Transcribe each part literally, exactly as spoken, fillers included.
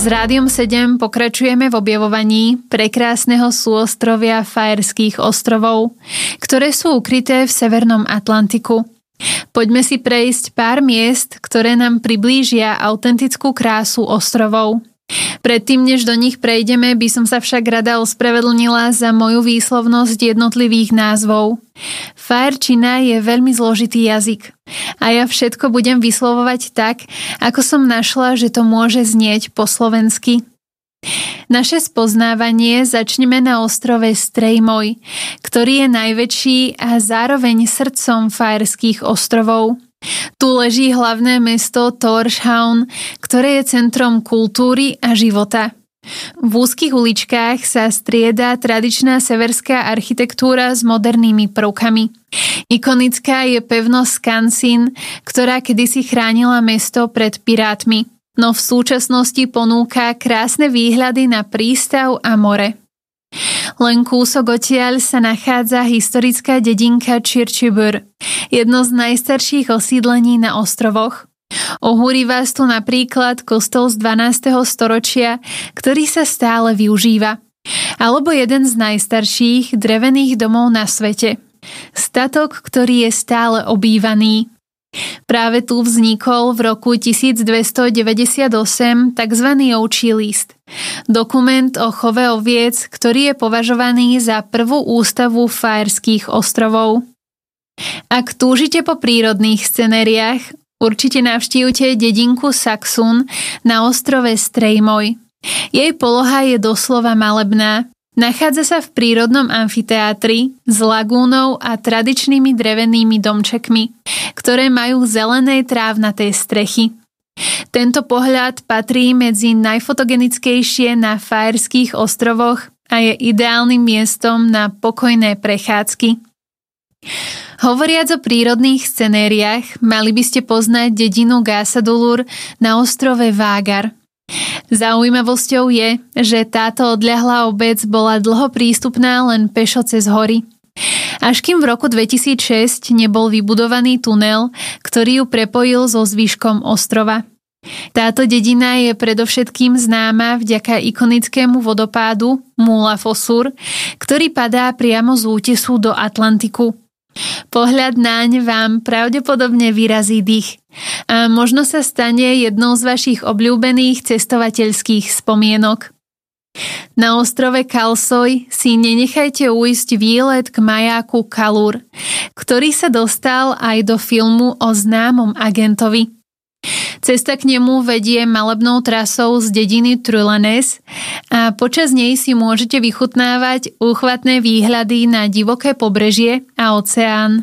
Rádiom sedem pokračujeme v objavovaní prekrásneho súostrovia Faerských ostrovov, ktoré sú ukryté v Severnom Atlantiku. Poďme si prejsť pár miest, ktoré nám priblížia autentickú krásu ostrovov. Predtým, než do nich prejdeme, by som sa však rada ospravedlnila za moju výslovnosť jednotlivých názvov. Faerčina je veľmi zložitý jazyk a ja všetko budem vyslovovať tak, ako som našla, že to môže znieť po slovensky. Naše spoznávanie začneme na ostrove Streymoy, ktorý je najväčší a zároveň srdcom Faerských ostrovov. Tu leží hlavné mesto Tórshavn, ktoré je centrom kultúry a života. V úzkých uličkách sa strieda tradičná severská architektúra s modernými prvkami. Ikonická je pevnosť Skansin, ktorá kedysi chránila mesto pred pirátmi, no v súčasnosti ponúka krásne výhľady na prístav a more. Len kúsok odtiaľ sa nachádza historická dedinka Čirčibur, jedno z najstarších osídlení na ostrovoch. Ohúri vás tu napríklad kostol z dvanásteho storočia, ktorý sa stále využíva, alebo jeden z najstarších drevených domov na svete. Statok, ktorý je stále obývaný. Práve tu vznikol v roku tisícdvestodeväťdesiatosem tzv. Ovčí list. Dokument o chove oviec, ktorý je považovaný za prvú ústavu Faerských ostrovov. Ak túžite po prírodných scenériách, určite navštívte dedinku Saksun na ostrove Streymoy. Jej poloha je doslova malebná. Nachádza sa v prírodnom amfiteátri s lagúnou a tradičnými drevenými domčekmi, ktoré majú zelené trávnaté strechy. Tento pohľad patrí medzi najfotogenickejšie na Faerských ostrovoch a je ideálnym miestom na pokojné prechádzky. Hovoriac o prírodných scenériách, mali by ste poznať dedinu Gásadulur na ostrove Vágar. Zaujímavosťou je, že táto odľahlá obec bola dlho prístupná len pešo cez hory. Až kým v roku dvetisícšesť nebol vybudovaný tunel, ktorý ju prepojil so zvyškom ostrova. Táto dedina je predovšetkým známa vďaka ikonickému vodopádu Múla Fosur, ktorý padá priamo z útesu do Atlantiku. Pohľad naň vám pravdepodobne vyrazí dých a možno sa stane jednou z vašich obľúbených cestovateľských spomienok. Na ostrove Kalsoj si nenechajte ujsť výlet k majáku Kalur, ktorý sa dostal aj do filmu o známom agentovi. Cesta k nemu vedie malebnou trasou z dediny Trulanes a počas nej si môžete vychutnávať úchvatné výhľady na divoké pobrežie a oceán.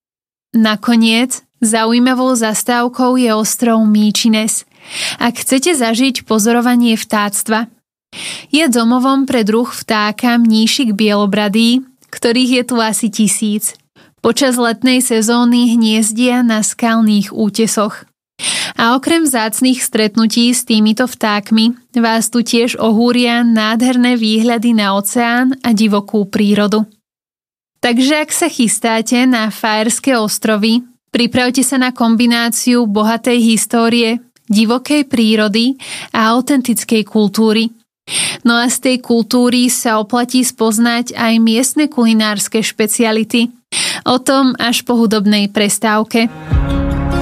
Nakoniec zaujímavou zastávkou je ostrov Mýčines, ak chcete zažiť pozorovanie vtáctva. Je domovom pre druh vtáka mníšik bielobradý, ktorých je tu asi tisíc. Počas letnej sezóny hniezdia na skalných útesoch. A okrem vzácnych stretnutí s týmito vtákmi vás tu tiež ohúria nádherné výhľady na oceán a divokú prírodu. Takže ak sa chystáte na Faerské ostrovy, pripravte sa na kombináciu bohatej histórie, divokej prírody a autentickej kultúry. No a z tej kultúry sa oplatí spoznať aj miestne kulinárske špeciality. O tom až po hudobnej prestávke.